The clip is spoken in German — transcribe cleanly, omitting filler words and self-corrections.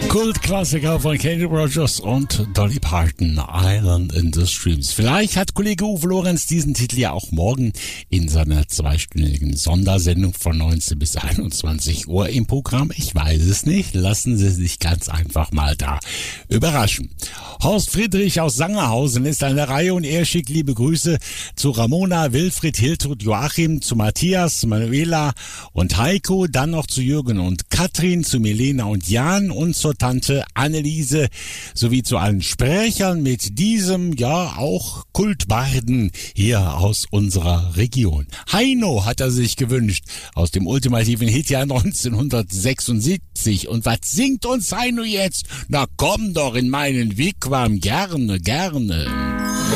Kultklassiker von Kenny Rogers und Dolly Parton, Island in the Streams. Vielleicht hat Kollege Uwe Lorenz diesen Titel ja auch morgen in seiner zweistündigen Sondersendung von 19 bis 21 Uhr im Programm. Ich weiß es nicht. Lassen Sie sich ganz einfach mal da überraschen. Horst Friedrich aus Sangerhausen ist an der Reihe und er schickt liebe Grüße zu Ramona, Wilfried, Hiltrud, Joachim, zu Matthias, Manuela und Heiko, dann noch zu Jürgen und Katrin, zu Milena und Jan und zur Tante Anneliese sowie zu allen Sprechern mit diesem, ja auch Kultbarden hier aus unserer Region. Heino hat er sich gewünscht aus dem ultimativen Hitjahr 1976. Und was singt uns Heino jetzt? Na komm doch in meinen Wigwam, gerne, gerne.